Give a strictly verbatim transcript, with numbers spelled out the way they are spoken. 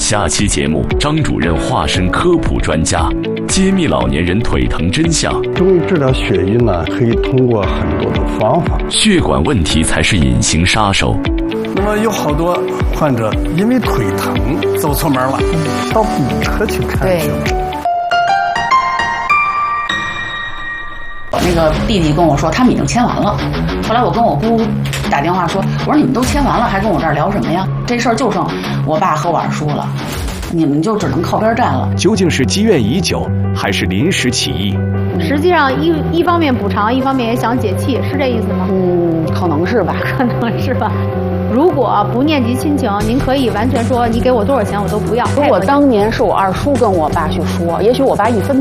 下期节目，张主任化身科普专家，揭秘老年人腿疼真相。 中医治疗血瘀呢，可以通过很多的方法。 血管问题才是隐形杀手。 那么有好多患者因为腿疼走错门了，到骨科去看去了。 那个弟弟跟我说他们已经签完了，后来我跟我姑打电话说，我说你们都签完了还跟我这儿聊什么呀？这事儿就剩我爸和我二叔了，你们就只能靠边站了。 究竟是积怨已久还是临时起意？ 实际上一一方面补偿，一方面也想解气，是这意思吗？ 嗯，可能是吧， 可能是吧。如果不念及亲情，您可以完全说你给我多少钱我都不要。 如果当年是我二叔跟我爸去说，也许我爸一分